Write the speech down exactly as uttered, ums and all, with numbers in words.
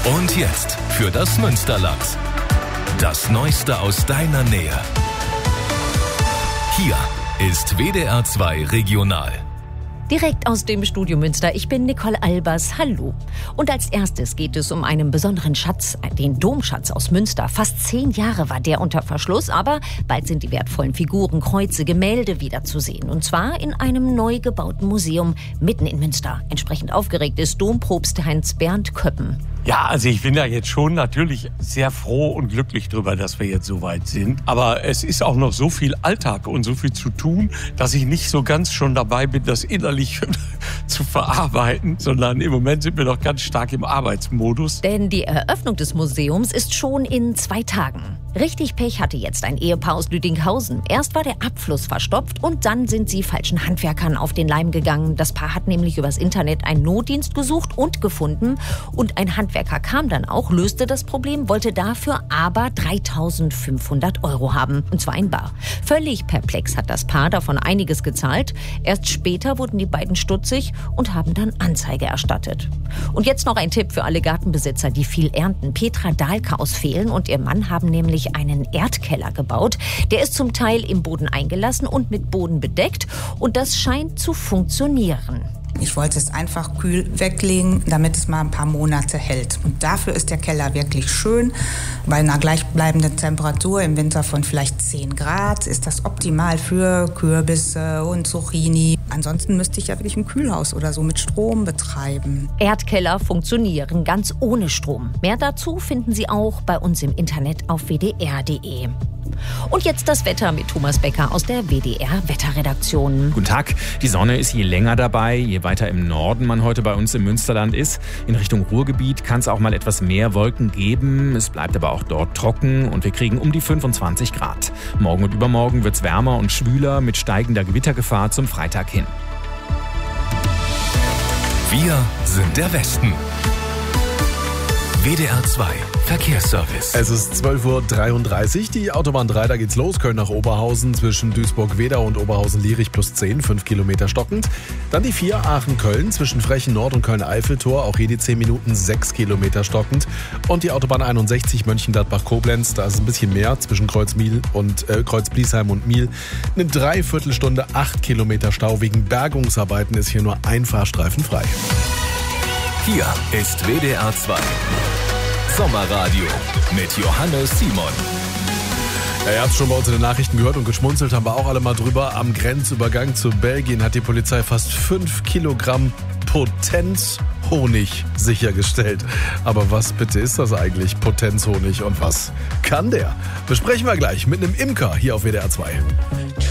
Und jetzt für das Münsterland. Das Neueste aus deiner Nähe. Hier ist W D R zwei Regional. Direkt aus dem Studio Münster. Ich bin Nicole Albers. Hallo. Und als erstes geht es um einen besonderen Schatz, den Domschatz aus Münster. Fast zehn Jahre war der unter Verschluss, aber bald sind die wertvollen Figuren, Kreuze, Gemälde wieder zu sehen. Und zwar in einem neu gebauten Museum mitten in Münster. Entsprechend aufgeregt ist Dompropst Heinz-Bernd Köppen. Ja, also ich bin da jetzt schon natürlich sehr froh und glücklich drüber, dass wir jetzt so weit sind. Aber es ist auch noch so viel Alltag und so viel zu tun, dass ich nicht so ganz schon dabei bin, das innerlich zu verarbeiten, sondern im Moment sind wir noch ganz stark im Arbeitsmodus. Denn die Eröffnung des Museums ist schon in zwei Tagen. Richtig Pech hatte jetzt ein Ehepaar aus Lüdinghausen. Erst war der Abfluss verstopft und dann sind sie falschen Handwerkern auf den Leim gegangen. Das Paar hat nämlich übers Internet einen Notdienst gesucht und gefunden. Und ein Handwerker kam dann auch, löste das Problem, wollte dafür aber dreitausendfünfhundert Euro haben. Und zwar in bar. Völlig perplex hat das Paar davon einiges gezahlt. Erst später wurden die beiden stutzig und haben dann Anzeige erstattet. Und jetzt noch ein Tipp für alle Gartenbesitzer, die viel ernten. Petra Dahlke aus Vehlen und ihr Mann haben nämlich einen Erdkeller gebaut. Der ist zum Teil im Boden eingelassen und mit Boden bedeckt. Und das scheint zu funktionieren. Ich wollte es einfach kühl weglegen, damit es mal ein paar Monate hält. Und dafür ist der Keller wirklich schön. Bei einer gleichbleibenden Temperatur im Winter von vielleicht zehn Grad ist das optimal für Kürbisse und Zucchini. Ansonsten müsste ich ja wirklich ein Kühlhaus oder so mit Strom betreiben. Erdkeller funktionieren ganz ohne Strom. Mehr dazu finden Sie auch bei uns im Internet auf w d r punkt d e. Und jetzt das Wetter mit Thomas Becker aus der W D R-Wetterredaktion. Guten Tag. Die Sonne ist je länger dabei, je weiter im Norden man heute bei uns im Münsterland ist. In Richtung Ruhrgebiet kann es auch mal etwas mehr Wolken geben. Es bleibt aber auch dort trocken und wir kriegen um die fünfundzwanzig Grad. Morgen und übermorgen wird es wärmer und schwüler mit steigender Gewittergefahr zum Freitag hin. Wir sind der Westen. W D R zwei Verkehrsservice. Es ist zwölf Uhr dreiunddreißig, die Autobahn drei, da geht's los. Köln nach Oberhausen zwischen Duisburg-Wedau und Oberhausen-Lierich plus zehn, fünf Kilometer stockend. Dann die vier Aachen-Köln zwischen Frechen Nord und Köln-Eiffeltor, auch hier die zehn Minuten, sechs Kilometer stockend. Und die Autobahn einundsechzig Mönchengladbach-Koblenz, da ist es ein bisschen mehr zwischen Kreuz-Miel und äh, Kreuz-Bliesheim und Miel. Eine Dreiviertelstunde, acht Kilometer Stau. Wegen Bergungsarbeiten ist hier nur ein Fahrstreifen frei. Hier ist W D R zwei Sommerradio mit Johannes Simon. Ja, ihr habt es schon bei uns in den Nachrichten gehört und geschmunzelt haben wir auch alle mal drüber. Am Grenzübergang zu Belgien hat die Polizei fast fünf Kilogramm Potenzhonig sichergestellt. Aber was bitte ist das eigentlich, Potenzhonig, und was kann der? Besprechen wir gleich mit einem Imker hier auf W D R zwei.